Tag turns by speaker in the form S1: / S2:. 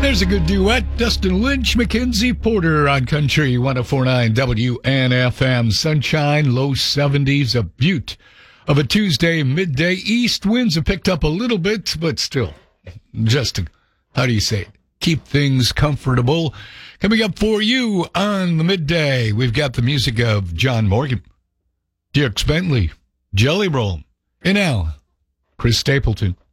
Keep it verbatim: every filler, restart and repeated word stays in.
S1: There's a good duet. Dustin Lynch, Mackenzie Porter on Country one oh four point nine W N F M. Sunshine, low seventies, a beaut of a Tuesday midday. East winds have picked up a little bit, but still, just, a, how do you say it? Keep things comfortable. Coming up for you on the midday, we've got the music of John Morgan, Dierks Bentley, Jelly Roll, and now, Chris Stapleton.